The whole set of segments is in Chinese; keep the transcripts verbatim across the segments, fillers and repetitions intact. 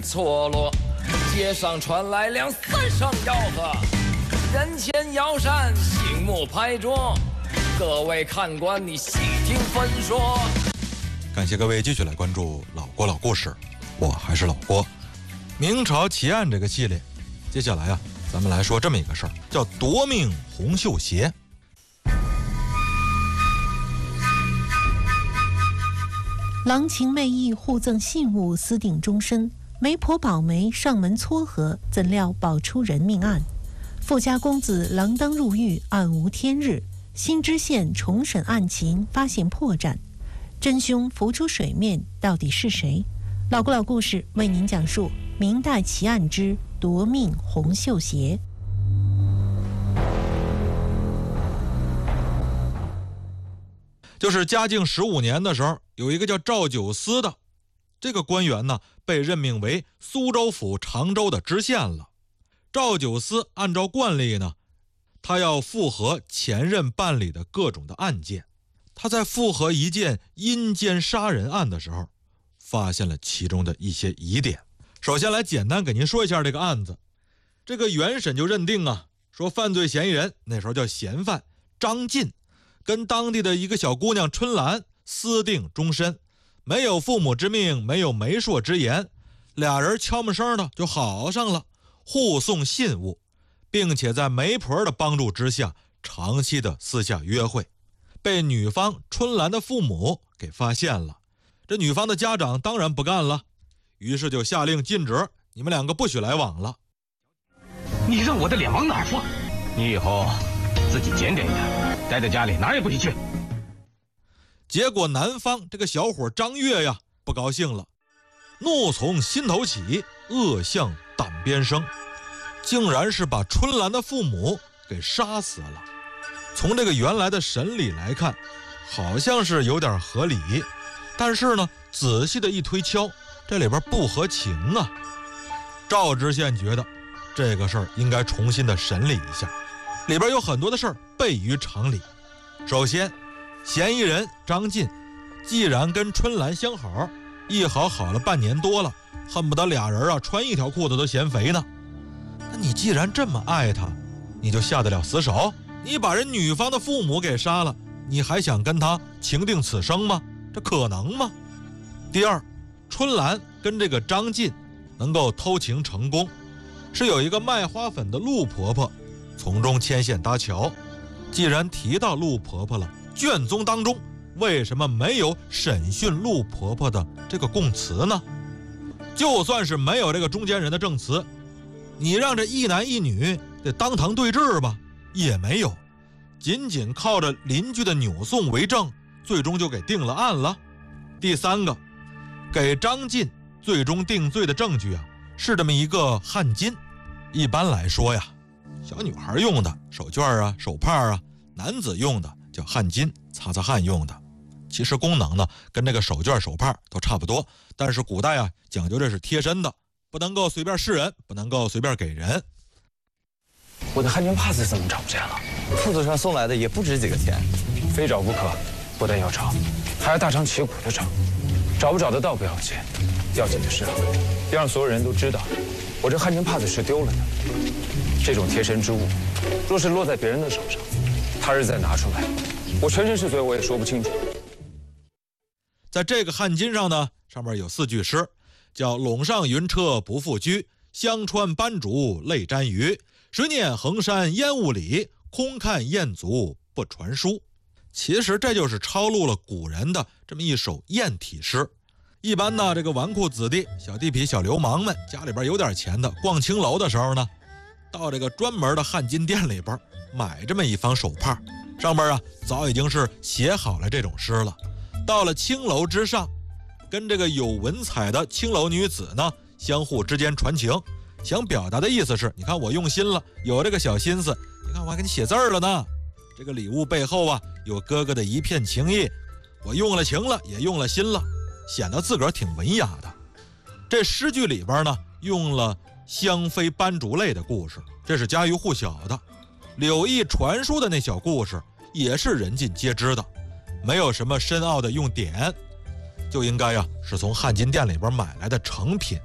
错落，街上传来两三声吆喝，人前摇扇，醒目拍桌，各位看官，你细听分说。 感谢各位继续来关注老郭老故事，我还是老郭。明朝奇案这个系列，接下来啊，咱们来说这么一个事儿，叫夺命红绣鞋。 郎情妹意，互赠信物，私定终身。媒婆保媒，上门撮合，怎料保出人命案。富家公子锒铛入狱，暗无天日。新知县重审案情，发现破绽，真凶浮出水面，到底是谁？老郭老故事为您讲述明代奇案之夺命红绣鞋。 就是嘉靖十五年的时候，有一个叫赵九思的这个官员呢，被任命为苏州府常州的知县了。赵九思按照惯例呢，他要复核前任办理的各种的案件。他在复核一件阴间杀人案的时候，发现了其中的一些疑点。首先来简单给您说一下这个案子。这个原审就认定啊，说犯罪嫌疑人那时候叫嫌犯张进，跟当地的一个小姑娘春兰私定终身，没有父母之命，没有媒妁之言，俩人悄没声的就好上了，互送信物，并且在媒婆的帮助之下长期的私下约会，被女方春兰的父母给发现了。这女方的家长当然不干了，于是就下令禁止你们两个不许来往了。 你让我的脸往哪儿放？你以后自己检点一点，待在家里哪儿也不许去。 结果男方这个小伙张月呀不高兴了，怒从心头起，恶向胆边生，竟然是把春兰的父母给杀死了。从这个原来的审理来看，好像是有点合理，但是呢，仔细的一推敲，这里边不合情啊。赵知县觉得这个事儿应该重新的审理一下，里边有很多的事儿悖于常理。首先，嫌疑人张进既然跟春兰相好，一好好了半年多了，恨不得俩人啊穿一条裤子都嫌肥呢。那你既然这么爱他，你就下得了死手？你把人女方的父母给杀了，你还想跟他情定此生吗？这可能吗？第二，春兰跟这个张进能够偷情成功，是有一个卖花粉的陆婆婆从中牵线搭桥。既然提到陆婆婆了，卷宗当中为什么没有审讯陆婆婆的这个供词呢？就算是没有这个中间人的证词，你让这一男一女得当堂对质吧，也没有，仅仅靠着邻居的扭送为证，最终就给定了案了。第三个，给张进最终定罪的证据啊，是这么一个汗巾。一般来说呀，小女孩用的手绢啊、手帕啊，男子用的叫汗巾，擦擦汗用的。其实功能呢，跟这个手绢手帕都差不多，但是古代啊讲究这是贴身的，不能够随便示人，不能够随便给人。 我的汗巾帕子怎么找不见了？ 铺子上送来的也不值几个钱， 非找不可，不但要找，还要大张旗鼓的找。找不找得到不要紧，要紧的是要让所有人都知道我这汗巾帕子是丢了的。这种贴身之物，若是落在别人的手上，他日再拿出来，我全身是罪我也说不清楚。 在这个汗巾上呢，上面有四句诗，叫陇上云车不复居，香川斑竹泪沾鱼，谁念衡山烟雾里，空看雁足不传书。其实这就是抄录了古人的这么一首砚体诗。一般呢，这个纨绔子弟、小地痞、小流氓们，家里边有点钱的，逛青楼的时候呢，到这个专门的汗巾店里边买这么一方手帕，上面啊早已经是写好了这种诗了。到了青楼之上，跟这个有文采的青楼女子呢相互之间传情，想表达的意思是，你看我用心了，有这个小心思，你看我还给你写字了呢，这个礼物背后啊有哥哥的一片情意，我用了情了，也用了心了，显得自个儿挺文雅的。这诗句里边呢用了香妃斑竹泪的故事，这是家喻户晓的。柳毅传书的那小故事也是人尽皆知的，没有什么深奥的用典，就应该呀是从汗巾店里边买来的成品，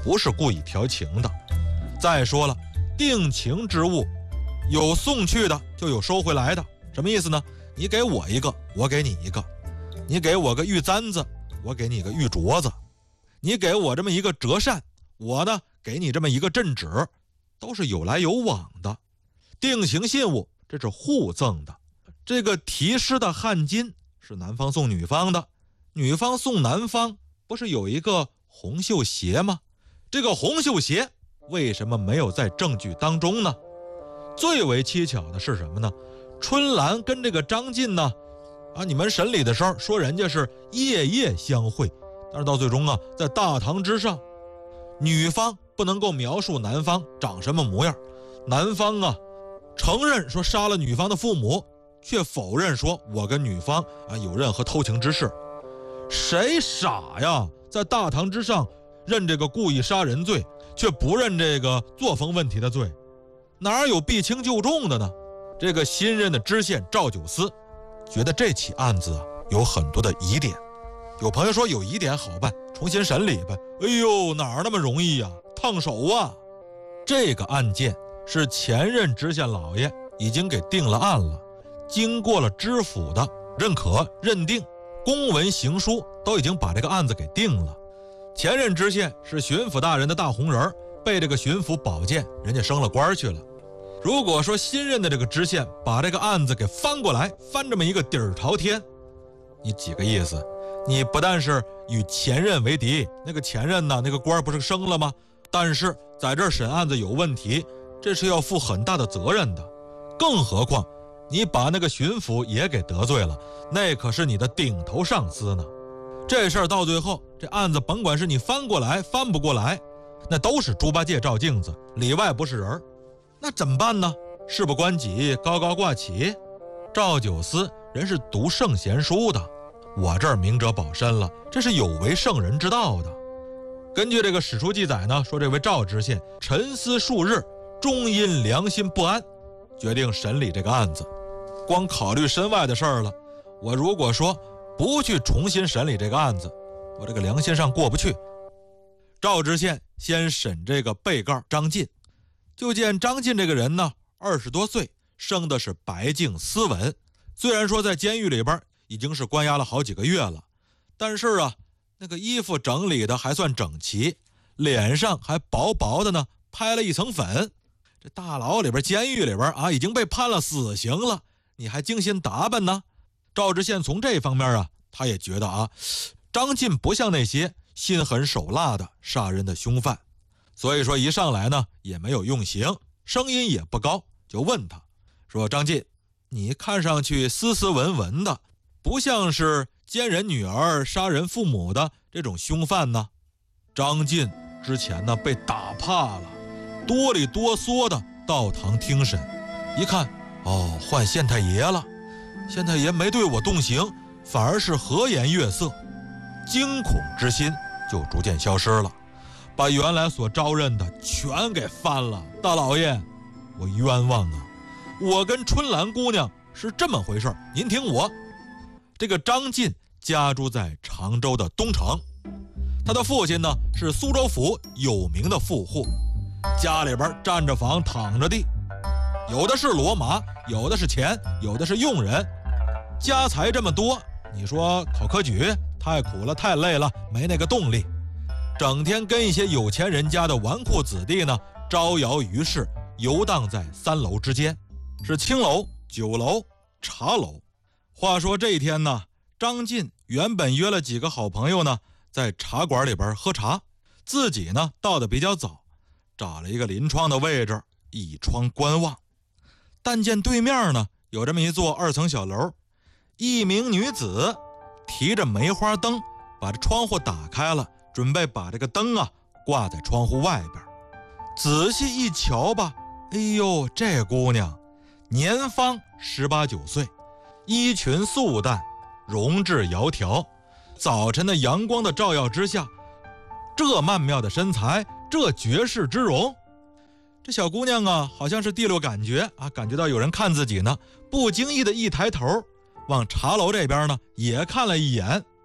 不是故意调情的。再说了，定情之物，有送去的就有收回来的，什么意思呢？你给我一个，我给你一个；你给我个玉簪子，我给你个玉镯子；你给我这么一个折扇，我呢给你这么一个镇纸，都是有来有往的。定情信物，这是互赠的。这个题诗的汗巾是男方送女方的，女方送男方，不是有一个红绣鞋吗？这个红绣鞋为什么没有在证据当中呢？最为蹊跷的是什么呢？春兰跟这个张晋呢，啊，你们审理的时候说人家是夜夜相会，但是到最终啊，在大堂之上，女方不能够描述男方长什么模样，男方啊承认说杀了女方的父母，却否认说我跟女方啊有任何偷情之事。谁傻呀？在大堂之上认这个故意杀人罪，却不认这个作风问题的罪，哪有避轻就重的呢？这个新任的知县赵九思觉得这起案子啊有很多的疑点。有朋友说有疑点好办，重新审理呗。哎呦，哪儿那么容易呀、啊？烫手啊！这个案件是前任知县老爷已经给定了案了，经过了知府的认可认定，公文行书都已经把这个案子给定了。前任知县是巡抚大人的大红人，被这个巡抚保荐，人家升了官去了。如果说新任的这个知县把这个案子给翻过来，翻这么一个底儿朝天，你几个意思？你不但是与前任为敌，那个前任呢，那个官不是升了吗？但是在这儿审案子有问题，这是要负很大的责任的。更何况你把那个巡抚也给得罪了，那可是你的顶头上司呢。这事儿到最后，这案子甭管是你翻过来翻不过来，那都是猪八戒照镜子，里外不是人。那怎么办呢？事不关己，高高挂起。赵九思人是读圣贤书的，我这儿明哲保身了，这是有违圣人之道的。根据这个史书记载呢，说这位赵知县沉思数日，终因良心不安，决定审理这个案子。光考虑身外的事儿了，我如果说不去重新审理这个案子，我这个良心上过不去。赵知县先审这个被告张晋，就见张晋这个人呢，二十多岁，生的是白净斯文。虽然说在监狱里边已经是关押了好几个月了，但是啊，那个衣服整理的还算整齐，脸上还薄薄的呢拍了一层粉。这大牢里边监狱里边啊，已经被判了死刑了，你还精心打扮呢？赵知县从这方面啊，他也觉得啊，张晋不像那些心狠手辣的杀人的凶犯，所以说一上来呢也没有用刑，声音也不高，就问他说：张晋，你看上去斯斯文文的，不像是奸人女儿杀人父母的这种凶犯呢？张晋之前呢被打怕了，哆里哆嗦的到堂听审，一看哦，换县太爷了，县太爷没对我动刑，反而是和颜悦色，惊恐之心就逐渐消失了，把原来所招认的全给翻了。大老爷，我冤枉啊！我跟春兰姑娘是这么回事，您听我。这个张晋家住在常州的东城，他的父亲呢是苏州府有名的富户，家里边占着房躺着地，有的是骡马，有的是钱，有的是佣人，家财这么多，你说考科举太苦了，太累了，没那个动力，整天跟一些有钱人家的纨绔子弟呢招摇于市，游荡在三楼之间，是青楼、酒楼、茶楼。话说这一天呢，张晋原本约了几个好朋友呢在茶馆里边喝茶，自己呢到的比较早，找了一个临窗的位置，倚窗观望。但见对面呢有这么一座二层小楼，一名女子提着梅花灯，把这窗户打开了，准备把这个灯啊挂在窗户外边。仔细一瞧吧，哎呦，这姑娘年方十八九岁，衣裙素淡，容质窈窕，早晨的阳光的照耀之下，这曼妙的身材，这绝世之容，这小姑娘啊，好像是第六感觉啊，感觉到有人看自己呢，不经意的一抬头，往茶楼这边呢也看了一眼，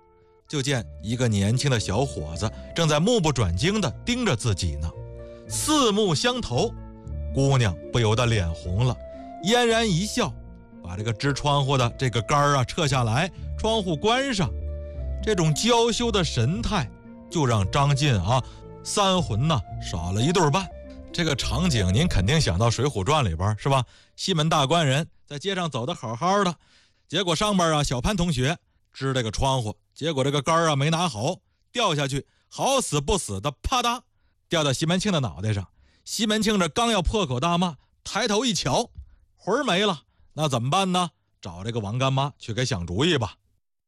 就见一个年轻的小伙子正在目不转睛地盯着自己呢，四目相投。姑娘不由得脸红了，嫣然一笑，把这个支窗户的这个杆啊撤下来，窗户关上。这种娇羞的神态，就让张晋啊三魂呢少了一对半。这个场景您肯定想到《水浒传》里边是吧？西门大官人在街上走得好好的，结果上边啊小潘同学支这个窗户，结果这个杆啊没拿好，掉下去，好死不死的啪嗒掉到西门庆的脑袋上。西门庆这刚要破口大骂，抬头一瞧，魂没了，那怎么办呢？找这个王干妈去给想主意吧。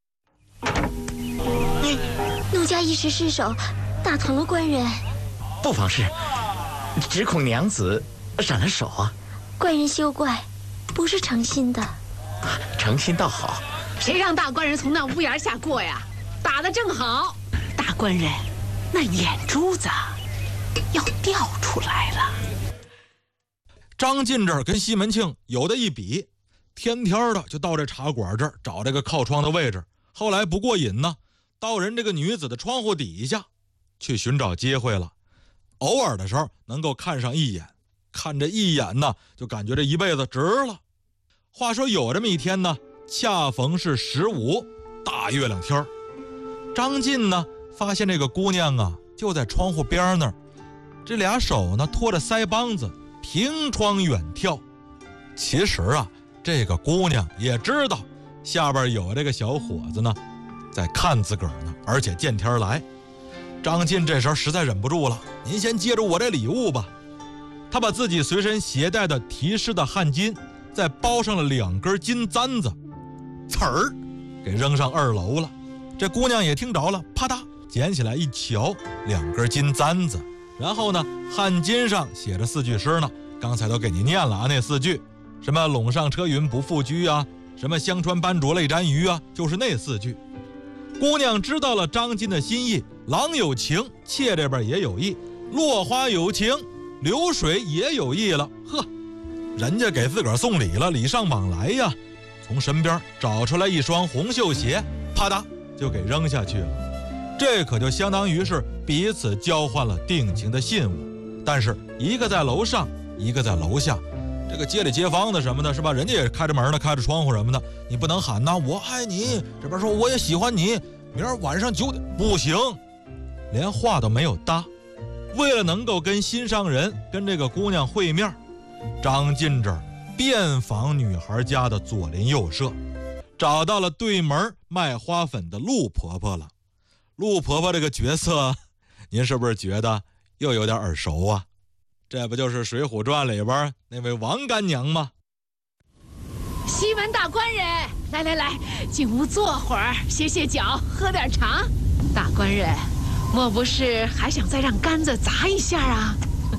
奴家一时失手，打疼了官人。 不妨事，只恐娘子染了手啊。 官人休怪，不是诚心的。 诚心倒好。 谁让大官人从那屋檐下过呀？打得正好。大官人，那眼珠子要掉出来了。 张晋这儿跟西门庆有的一比，天天的就到这茶馆这儿找这个靠窗的位置。后来不过瘾呢，到人这个女子的窗户底下去寻找机会了。偶尔的时候能够看上一眼，看这一眼呢，就感觉这一辈子值了。话说有这么一天呢，恰逢是十五大月亮天儿，张晋呢发现这个姑娘啊就在窗户边那儿，这俩手呢托着腮帮子，凭窗远眺。其实啊，这个姑娘也知道下边有这个小伙子呢在看自个儿呢，而且见天来。张晋这时候实在忍不住了，您先接着我这礼物吧。他把自己随身携带的提示的汗巾再包上了两根金簪子，呲儿给扔上二楼了。这姑娘也听着了，啪嗒捡起来一瞧，两根金簪子，然后呢汗巾上写着四句诗呢，刚才都给您念了啊，那四句什么陇上车云不复居啊，什么香川斑竹泪沾鱼啊，就是那四句。姑娘知道了张晋的心意，郎有情，妾这边也有意，落花有情，流水也有意了。呵，人家给自个儿送礼了，礼尚往来呀。从身边找出来一双红绣鞋，啪嗒就给扔下去了。这可就相当于是彼此交换了定情的信物。但是一个在楼上，一个在楼下，这个街里街坊的什么的，是吧？人家也开着门呢，开着窗户什么的，你不能喊呐，我爱你，这边说我也喜欢你，明儿晚上九点不行，连话都没有搭。为了能够跟心上人，跟这个姑娘会面，张晋这儿遍访女孩家的左邻右舍，找到了对门卖花粉的陆婆婆了。陆婆婆这个角色，您是不是觉得又有点耳熟啊？这不就是《水浒传》里边那位王干娘吗？ 西门大官人，来来来，进屋坐会儿，歇歇脚，喝点茶。大官人，莫不是还想再让杆子砸一下啊？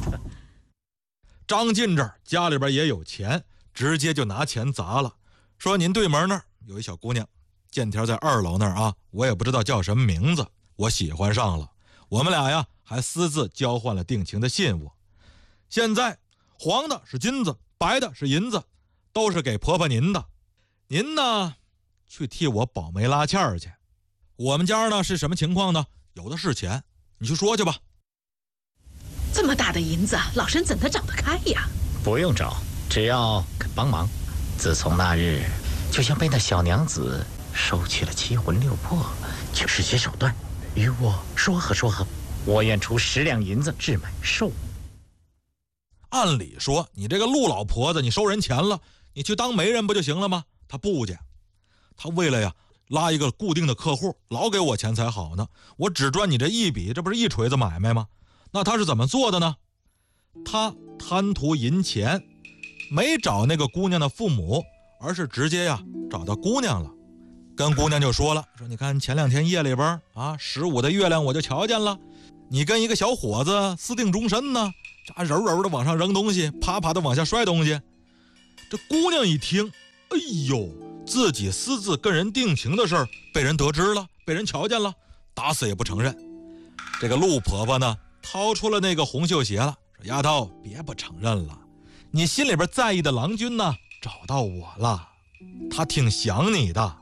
张晋这儿家里边也有钱，直接就拿钱砸了，说您对门那儿有一小姑娘，见天在二楼那儿啊，我也不知道叫什么名字，我喜欢上了，我们俩呀还私自交换了定情的信物。现在黄的是金子，白的是银子，都是给婆婆您的，您呢去替我保媒拉纤去。我们家呢是什么情况呢？有的是钱，你去说去吧。 这么大的银子，老身怎能找得开呀？ 不用找，只要肯帮忙。自从那日，就像被那小娘子收去了七魂六魄，却使些手段与我说和说和，我愿出十两银子置买寿。 按理说你这个陆老婆子，你收人钱了，你去当媒人不就行了吗？他不去，他为了呀拉一个固定的客户，老给我钱才好呢，我只赚你这一笔，这不是一锤子买卖吗？那他是怎么做的呢？他贪图银钱，没找那个姑娘的父母，而是直接呀找到姑娘了，跟姑娘就说了，说你看前两天夜里边啊，十五的月亮我就瞧见了，你跟一个小伙子私定终身呢，这柔柔的往上扔东西，啪啪的往下摔东西。这姑娘一听，哎呦，自己私自跟人定情的事儿被人得知了，被人瞧见了，打死也不承认。这个陆婆婆呢掏出了那个红绣鞋了，说丫头别不承认了，你心里边在意的郎君呢找到我了，他挺想你的，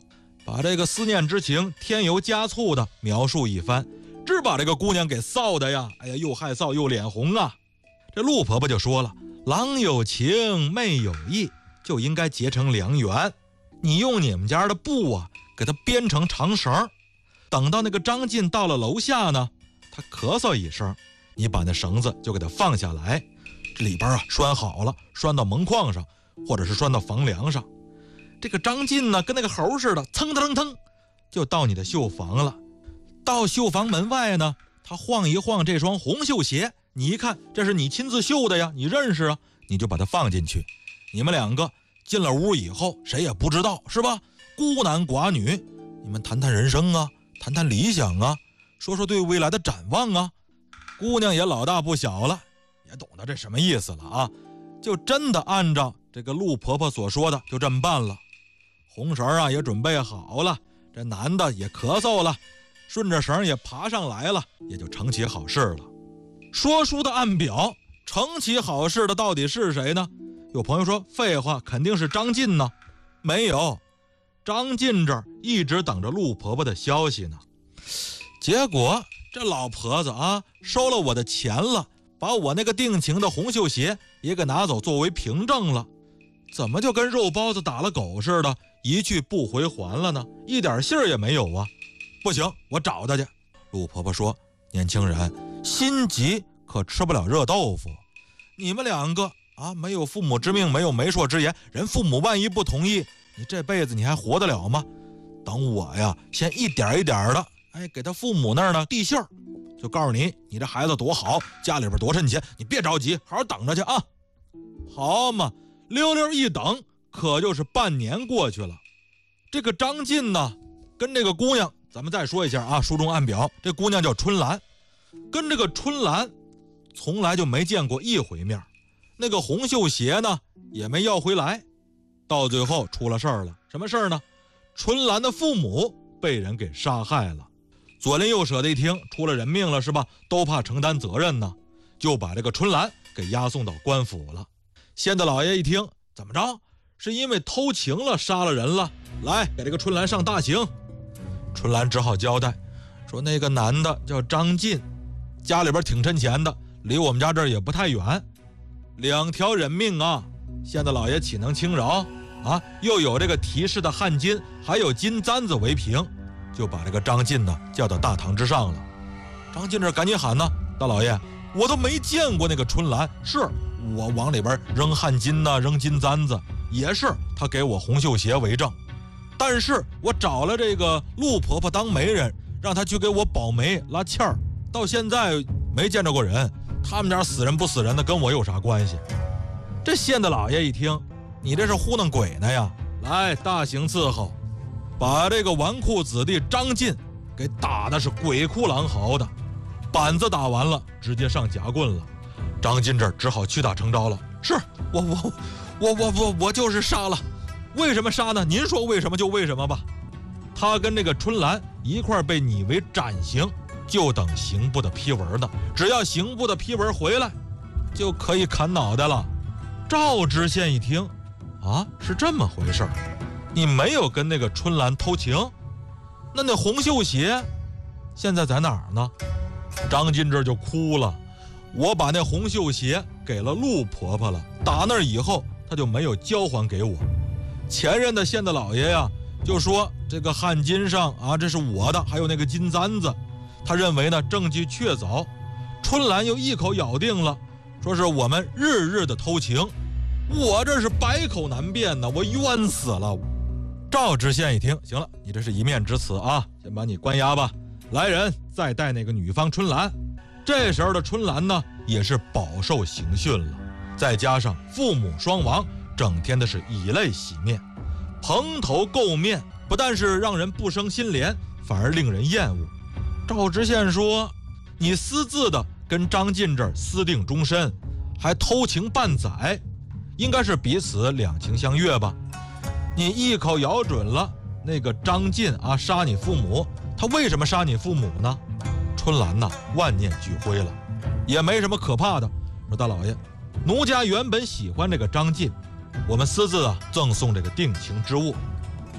把这个思念之情添油加醋的描述一番，只把这个姑娘给臊的呀，哎呀，又害臊又脸红啊。这陆婆婆就说了，郎有情妹有意，就应该结成良缘。你用你们家的布啊，给它编成长绳，等到那个张晋到了楼下呢，他咳嗽一声，你把那绳子就给它放下来，这里边啊拴好了，拴到门框上，或者是拴到房梁上。这个张晋呢，跟那个猴似的，蹭蹭蹭就到你的绣房了。到绣房门外呢，他晃一晃这双红绣鞋，你一看这是你亲自绣的呀，你认识啊，你就把它放进去。你们两个进了屋以后，谁也不知道，是吧？孤男寡女，你们谈谈人生啊，谈谈理想啊，说说对未来的展望啊。姑娘也老大不小了，也懂得这什么意思了啊，就真的按照这个陆婆婆所说的就这么办了。红绳啊也准备好了，这男的也咳嗽了，顺着绳也爬上来了，也就成起好事了。说书的按表，成起好事的到底是谁呢？有朋友说废话，肯定是张晋呢。没有，张晋这儿一直等着陆婆婆的消息呢。结果这老婆子啊，收了我的钱了，把我那个定情的红绣鞋也给拿走作为凭证了，怎么就跟肉包子打了狗似的，一去不回还了呢？一点信儿也没有啊！不行，我找他去。陆婆婆说，年轻人心急可吃不了热豆腐，你们两个啊，没有父母之命，没有媒妁之言，人父母万一不同意，你这辈子你还活得了吗？等我呀，先一点一点的，哎，给他父母那儿呢递信儿，就告诉你，你这孩子多好，家里边多趁钱，你别着急，好好等着去啊。好嘛，溜溜一等，可就是半年过去了。这个张晋呢，跟这个姑娘，咱们再说一下啊，书中按表，这姑娘叫春兰，跟这个春兰从来就没见过一回面。那个红绣鞋呢，也没要回来。到最后出了事儿了，什么事儿呢？春兰的父母被人给杀害了。左邻右舍的一听，出了人命了是吧？都怕承担责任呢，就把这个春兰给押送到官府了。县的老爷一听，怎么着？是因为偷情了，杀了人了？来，给这个春兰上大刑。春兰只好交代，说那个男的叫张晋，家里边挺趁钱的，离我们家这儿也不太远。两条人命啊，县的老爷岂能轻饶啊？又有这个提示的汗巾，还有金簪子为凭，就把这个张晋呢叫到大堂之上了。张晋这赶紧喊呢，大老爷，我都没见过那个春兰，是我往里边扔汗巾呐、啊，扔金簪子，也是他给我红绣鞋为证。但是我找了这个陆婆婆当媒人，让她去给我保媒拉欠儿，到现在没见着过人。他们家死人不死人的，跟我有啥关系？这县的老爷一听，你这是糊弄鬼呢呀！来，大刑伺候，把这个纨绔子弟张晋给打的是鬼哭狼嚎的，板子打完了，直接上夹棍了。张晋这儿只好屈打成招了，是我我我我我我就是杀了，为什么杀呢？您说为什么就为什么吧。他跟这个春兰一块被拟为斩刑，就等刑部的批文呢。只要刑部的批文回来，就可以砍脑袋了。赵知县一听，啊，是这么回事儿，你没有跟那个春兰偷情，那那红绣鞋现在在哪儿呢？张晋这就哭了，我把那红绣鞋给了陆婆婆了，打那以后她就没有交还给我。前任的县的老爷呀，就说这个汗巾上啊，这是我的，还有那个金簪子，他认为呢证据确凿。春兰又一口咬定了，说是我们日日的偷情，我这是百口难辩呢，我冤死了。赵知县一听，行了，你这是一面之词啊，先把你关押吧。来人，再带那个女方春兰。这时候的春兰呢，也是饱受刑讯了，再加上父母双亡，整天的是以泪洗面，蓬头垢面，不但是让人不生心怜，反而令人厌恶。赵知县说，你私自的跟张晋这儿私定终身，还偷情半载，应该是彼此两情相悦吧？你一口咬准了那个张晋啊，杀你父母，他为什么杀你父母呢？春兰呐，万念俱灰了，也没什么可怕的。说大老爷，奴家原本喜欢这个张晋，我们私自啊赠送这个定情之物，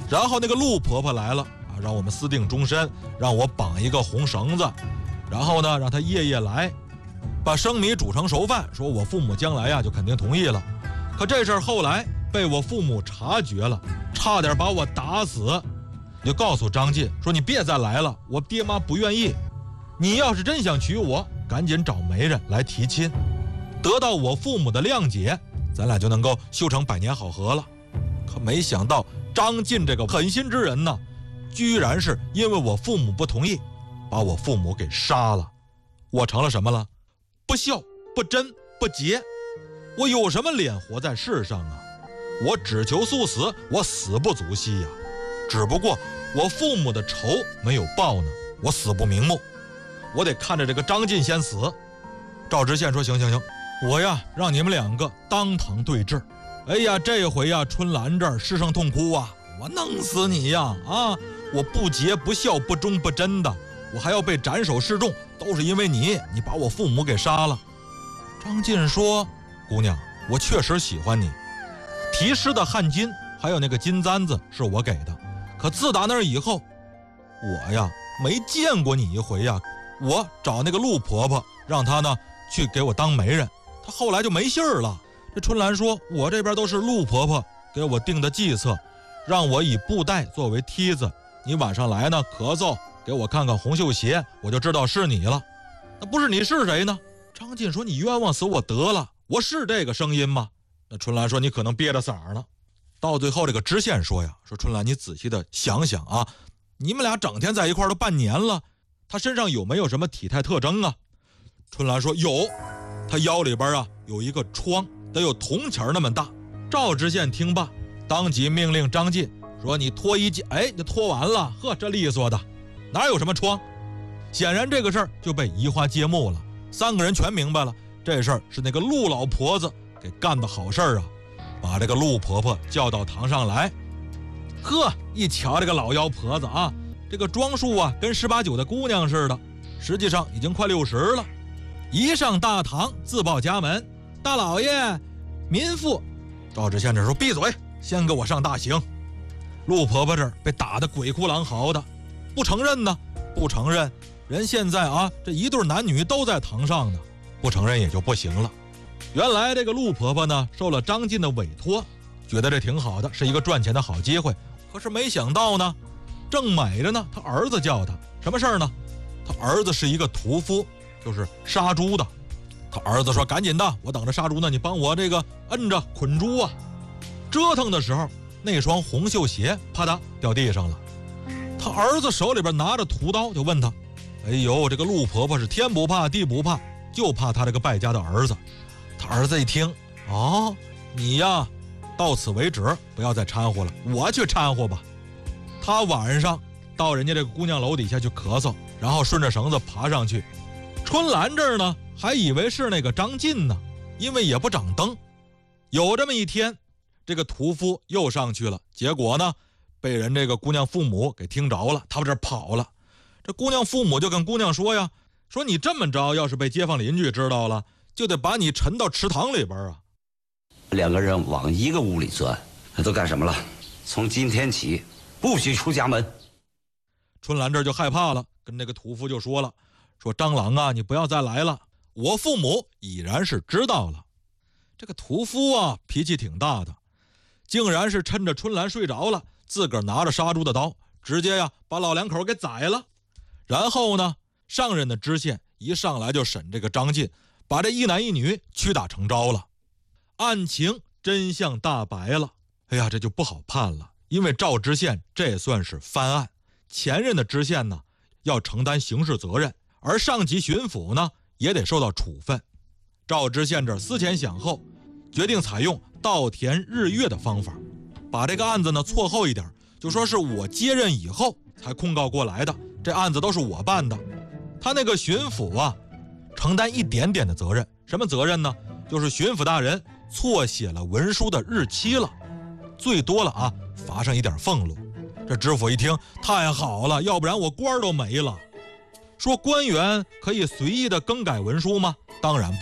然后那个陆婆婆来了啊，让我们私定终身，让我绑一个红绳子，然后呢让她夜夜来，把生米煮成熟饭，说我父母将来呀就肯定同意了。可这事儿后来被我父母察觉了，差点把我打死。就告诉张晋说，你别再来了，我爹妈不愿意。你要是真想娶我，赶紧找媒人来提亲，得到我父母的谅解，咱俩就能够修成百年好合了。可没想到张晋这个狠心之人呢，居然是因为我父母不同意，把我父母给杀了。我成了什么了？不孝、不贞、不洁。我有什么脸活在世上啊？我只求速死，我死不足惜呀。只不过我父母的仇没有报呢，我死不瞑目，我得看着这个张晋先死。赵知县说，行行行，我呀让你们两个当堂对质。哎呀，这回呀春兰这儿失声痛哭啊，我弄死你呀！啊，我不洁不孝不忠不贞的，我还要被斩首示众，都是因为你，你把我父母给杀了。张晋说，姑娘，我确实喜欢你，题诗的汗巾还有那个金簪子是我给的，可自打那以后，我呀没见过你一回呀。我找那个陆婆婆，让她呢去给我当媒人，她后来就没信儿了。这春兰说，我这边都是陆婆婆给我定的计策，让我以布袋作为梯子，你晚上来呢咳嗽，给我看看红绣鞋，我就知道是你了。那不是你是谁呢？张晋说，你冤枉死我得了，我是这个声音吗？那春兰说，你可能憋着嗓呢。到最后这个知县说呀，说春兰，你仔细的想想啊，你们俩整天在一块儿都半年了，他身上有没有什么体态特征啊？春兰说，有，他腰里边啊有一个疮，得有铜钱那么大。赵知县听罢，当即命令张晋说，你脱衣襟。哎，你脱完了，呵，这利索的，哪有什么疮？显然这个事儿就被移花接木了，三个人全明白了，这事儿是那个陆老婆子给干的好事儿啊。把这个陆婆婆叫到堂上来，呵，一瞧这个老妖婆子啊，这个装束啊跟十八九的姑娘似的，实际上已经快六十了。一上大堂自报家门，大老爷民妇。赵知县这说，闭嘴，先给我上大刑。陆婆婆这儿被打得鬼哭狼嚎的，不承认呢，不承认，人现在啊这一对男女都在堂上呢，不承认也就不行了。原来这个陆婆婆呢受了张晋的委托，觉得这挺好的，是一个赚钱的好机会。可是没想到呢，正美着呢，他儿子叫他什么事儿呢？他儿子是一个屠夫，就是杀猪的。他儿子说，赶紧的，我等着杀猪呢，你帮我这个摁着捆猪啊。折腾的时候，那双红绣鞋啪嗒掉地上了。他儿子手里边拿着屠刀，就问他，哎呦，这个陆婆婆是天不怕地不怕，就怕他这个败家的儿子。他儿子一听，哦，你呀到此为止，不要再掺和了，我去掺和吧。他晚上到人家这个姑娘楼底下去咳嗽，然后顺着绳子爬上去。春兰这儿呢还以为是那个张晋呢，因为也不长灯。有这么一天，这个屠夫又上去了，结果呢被人这个姑娘父母给听着了，他们这跑了。这姑娘父母就跟姑娘说呀，说你这么着，要是被街坊邻居知道了，就得把你沉到池塘里边啊。 两个人往一个屋里钻，那都干什么了？从今天起不许出家门。 春兰这就害怕了，跟那个屠夫就说了，说张郎啊，你不要再来了，我父母已然是知道了。这个屠夫啊脾气挺大的，竟然是趁着春兰睡着了，自个儿拿着杀猪的刀，直接呀把老两口给宰了。然后呢，上任的知县一上来就审这个张晋，把这一男一女屈打成招了。案情真相大白了，哎呀，这就不好判了，因为赵知县这算是翻案，前任的知县呢要承担刑事责任，而上级巡抚呢也得受到处分。赵知县这思前想后，决定采用稻田日月的方法，把这个案子呢错后一点，就说是我接任以后才控告过来的，这案子都是我办的。他那个巡抚啊承担一点点的责任，什么责任呢？就是巡抚大人错写了文书的日期了，最多了啊罚上一点俸禄。这知府一听，太好了，要不然我官都没了。说官员可以随意的更改文书吗？当然不